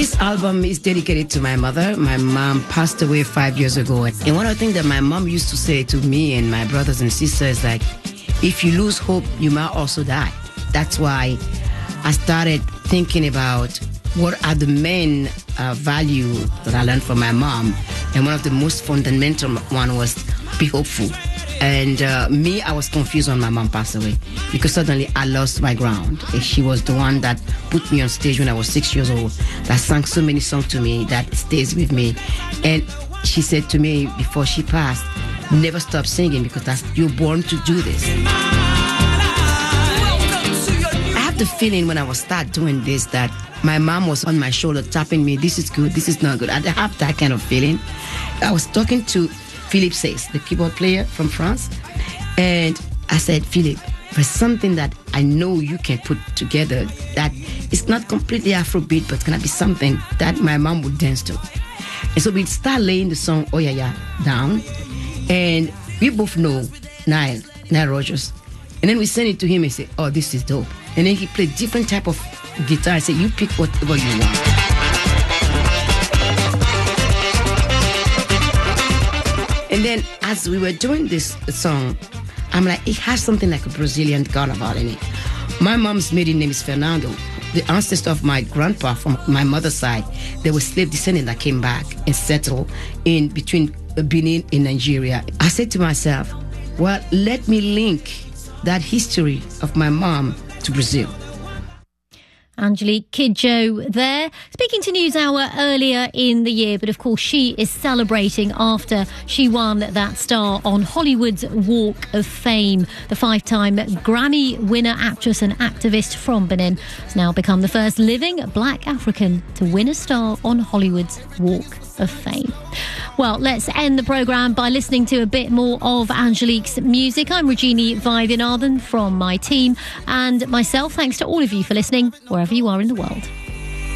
This album is dedicated to my mother. My mom passed away 5 years ago. And one of the things that my mom used to say to me and my brothers and sisters is like, if you lose hope, you might also die. That's why I started thinking about what are the main value that I learned from my mom. And one of the most fundamental one was be hopeful. And me, I was confused when my mom passed away because suddenly I lost my ground. She was the one that put me on stage when I was 6 years old, that sang so many songs to me that stays with me. And she said to me before she passed, never stop singing because you're born to do this. I have the feeling when I was start doing this that my mom was on my shoulder tapping me, this is good, this is not good. I have that kind of feeling. I was talking to Philippe Says, the keyboard player from France. And I said, Philippe, there's something that I know you can put together that it's not completely Afrobeat, but it's going to be something that my mom would dance to. And so we start laying the song Oh Yeah Yeah down. And we both know Nile Rodgers. And then we send it to him and say, oh, this is dope. And then he played different type of guitar. I said, you pick whatever you want. And then as we were doing this song, I'm like, it has something like a Brazilian carnival in it. My mom's maiden name is Fernando. The ancestor of my grandpa from my mother's side, they were slave descendants that came back and settled in between Benin and Nigeria. I said to myself, well, let me link that history of my mom to Brazil. Angelique Kidjo there, speaking to NewsHour earlier in the year, but of course she is celebrating after she won that star on Hollywood's Walk of Fame. The 5-time Grammy winner, actress and activist from Benin has now become the first living black African to win a star on Hollywood's Walk of Fame. Well, let's end the programme by listening to a bit more of Angelique's music. I'm Regini Vaidyanathan from my team and myself. Thanks to all of you for listening, wherever you are in the world.